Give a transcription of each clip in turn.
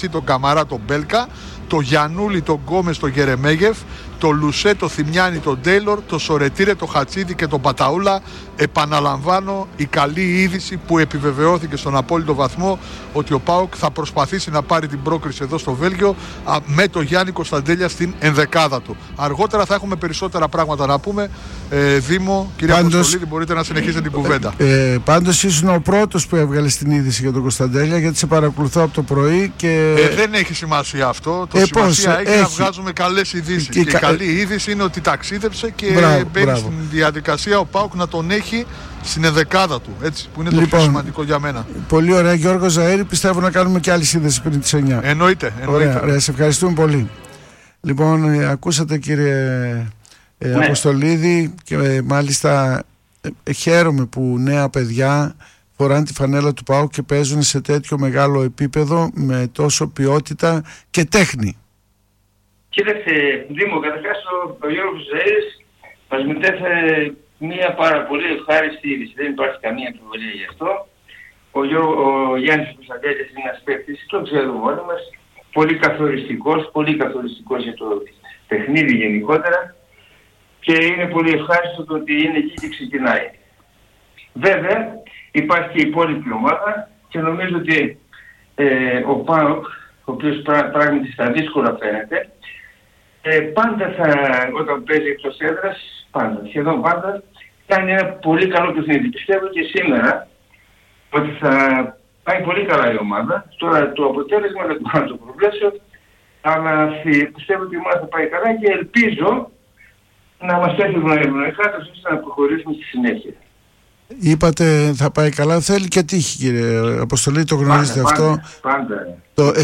τον Καμαρά, τον Μπέλκα, το Γιαννούλη, τον Γκόμες, τον Γερεμέγεφ, το Λουσέ, το Θημιάνι, τον Τέιλορ, το Σορετήρε, το Χατσίδη και τον Παταούλα. Επαναλαμβάνω, η καλή είδηση που επιβεβαιώθηκε στον απόλυτο βαθμό ότι ο ΠΑΟΚ θα προσπαθήσει να πάρει την πρόκριση εδώ στο Βέλγιο με τον Γιάννη Κωνσταντέλια στην ενδεκάδα του. Αργότερα θα έχουμε περισσότερα πράγματα να πούμε. Δήμο, κύριε Αποστολίδη, μπορείτε να συνεχίσετε την κουβέντα. Πάντως ήσουν ο πρώτος που έβγαλε την είδηση για τον Κωνσταντέλια, γιατί σε παρακολουθώ από το πρωί και... δεν έχει σημασία αυτό. Το σημασία έχει να βγάζουμε καλές ειδήσεις. Και η καλή είδηση είναι ότι ταξίδεψε και μπαίνει στην διαδικασία ο ΠΑΟΚ να τον έχει στην ενδεκάδα του, έτσι, που είναι το πιο σημαντικό για μένα. Πολύ ωραία, Γιώργο Ζαΐρη. Πιστεύω να κάνουμε και άλλη σύνδεση πριν τις 9. Εννοείται. Ωραία, σε ευχαριστούμε πολύ. Λοιπόν, ακούσατε, κύριε Αποστολίδη, και μάλιστα χαίρομαι που νέα παιδιά φοράνε τη φανέλα του ΠΑΟΚ και παίζουν σε τέτοιο μεγάλο επίπεδο με τόσο ποιότητα και τέχνη. Κοίταξε, Δήμο, καταρχάς ο Γιώργος Ζαΐρης μας μετέφερε μια πάρα πολύ ευχάριστη είδηση. Δεν υπάρχει καμία αμφιβολία γι' αυτό. Ο Γιάννης Κωνσταντέλιας είναι ένας παίκτης, το ξέρουμε όλοι μας, πολύ καθοριστικός για το παιχνίδι γενικότερα, και είναι πολύ ευχάριστο το ότι είναι εκεί και ξεκινάει. Βέβαια, υπάρχει και η υπόλοιπη ομάδα και νομίζω ότι ο ΠΑΟΚ, ο οποίος πράγματι στα δύσκολα φαίνεται, πάντα όταν παίζει εκτός έδρας, σχεδόν πάντα, κάνει ένα πολύ καλό παιχνίδι. Πιστεύω και σήμερα ότι θα πάει πολύ καλά η ομάδα. Τώρα το αποτέλεσμα δεν μπορώ να το προβλέψω, αλλά πιστεύω ότι η ομάδα θα πάει καλά και ελπίζω να μας έχει ευνοϊκά, ώστε να προχωρήσουμε στη συνέχεια. Είπατε θα πάει καλά, θέλει και τύχη, κύριε Αποστολή, το γνωρίζετε αυτό. Πάντα.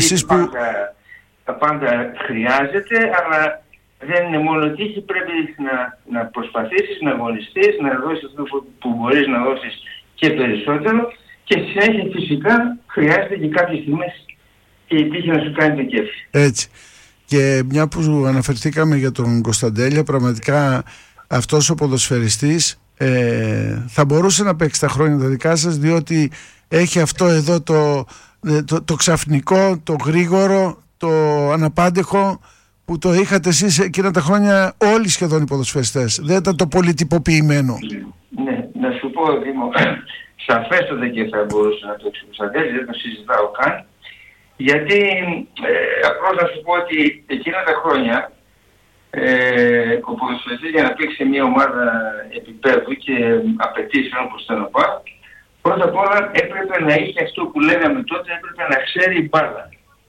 Πάντα χρειάζεται, αλλά δεν είναι μόνο τύχη, πρέπει να προσπαθήσεις, να αγωνιστείς, να δώσεις αυτό που μπορείς να δώσεις και περισσότερο, και στη συνέχεια φυσικά χρειάζεται και κάποιες στιγμές και η τύχη να σου κάνει το κέφι. Έτσι. Και μια που αναφερθήκαμε για τον Κωνσταντέλια, πραγματικά αυτός ο ποδοσφαιριστής θα μπορούσε να παίξει τα χρόνια τα δικά σας, διότι έχει αυτό εδώ το ξαφνικό, το γρήγορο, το αναπάντεχο που το είχατε εσείς εκείνα τα χρόνια όλοι σχεδόν οι ποδοσφαιριστές. Δεν ήταν το πολύ τυποποιημένο. Ναι, να σου πω, Δήμο, σαφέστατα και θα μπορούσε να το εξουσιαστεί, δεν το συζητάω καν, γιατί απλώς να σου πω ότι εκείνα τα χρόνια ο ποδοσφαιριστής για να παίξει μια ομάδα επίπεδου και απαιτήσεων όπως ήταν ο ΠΑΟΚ, πρώτα απ' όλα έπρεπε να είχε αυτό που λέγαμε τότε, έπρεπε να ξέρει μπάλα.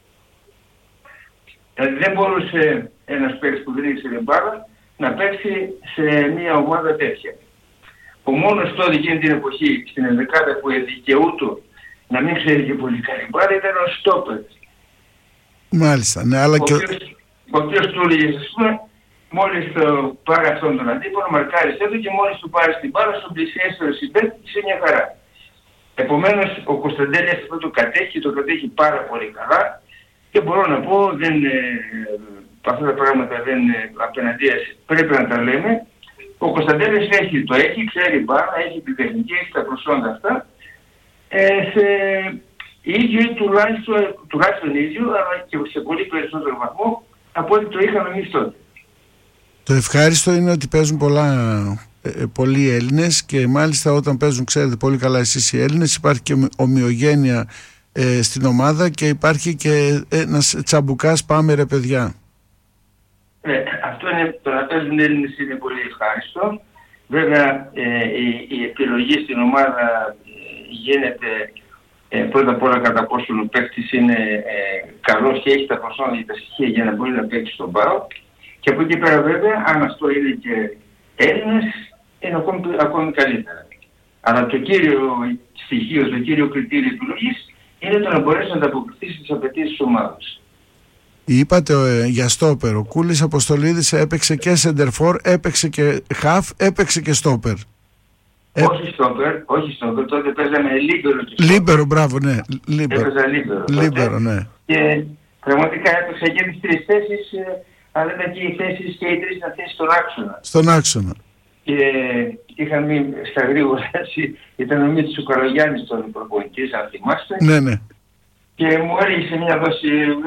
Δηλαδή δεν μπορούσε ένας παίκτης που δεν ήξερε μπάλα να παίξει σε μια ομάδα τέτοια. Ο μόνος τότε εκείνη την εποχή στην ενδεκάδα που δικαιούτο να μην ξέρει και πολύ καλή μπάλα ήταν ο στόπερ. Μάλιστα, ναι, αλλά ο οποίος του έλεγε, ας πούμε, μόλις το πάρει αυτόν τον αντίπολο, μαρκάρεις εδώ και μόλις του πάρεις την μπάλα, στον πλησιάσει το συμπέκτη, σε μια χαρά. Επομένως, ο Κωνσταντέλιας αυτό το κατέχει και το κατέχει πάρα πολύ καλά, και μπορώ να πω, αυτά τα πράγματα δεν απέναντίας πρέπει να τα λέμε. Ο Κωνσταντέλιας ξέρει μπάλα, έχει την τεχνική, έχει τα προσόντα αυτά, σε ίδιο ή τουλάχιστον ίδιο, αλλά και σε πολύ περισσότερο βαθμό από ό,τι το είχαμε εμείς τότε. Το ευχάριστο είναι ότι παίζουν πολλοί Έλληνες, και μάλιστα όταν παίζουν, ξέρετε πολύ καλά εσείς οι Έλληνες, υπάρχει και ομοιογένεια στην ομάδα και υπάρχει και ένας τσαμπουκάς πάμε ρε παιδιά. Αυτό είναι, το να παίζουν Έλληνες είναι πολύ ευχάριστο. Βέβαια η επιλογή στην ομάδα γίνεται πρώτα απ' όλα κατά πόσο ο παίκτης είναι καλός και έχει τα προσόντα και τα στοιχεία για να μπορεί να παίξει στον ΠΑΟΚ. Και από εκεί πέρα βέβαια, αν αυτό είναι και Έλληνες, είναι ακόμη καλύτερα. Αλλά το κύριο στοιχείο, το κύριο κριτήριο επιλογής είναι το να μπορέσει να ανταποκριθεί στις απαιτήσεις της ομάδας. Είπατε για στόπερ, ο Κούλης Αποστολίδης έπαιξε και σεντερφόρ, έπαιξε και χαφ, έπαιξε και στόπερ. Όχι στόπερ, τότε παίζαμε λίμπερο και στόπερ. Λίμπερο, μπράβο, ναι. Έπαιζα λίμπερο. Ναι. Και πραγματικά έπαιξα και τις τρεις θέσεις, αλλά ήταν και οι θέσεις και οι τρεις ήταν θέσεις στον άξονα. Και είχαν μείνει στα γρήγορα, ήταν ο Μίτσος Καλογιάννης τον προπονητής, αν θυμάστε. Ναι. και μου έριξε μια δόση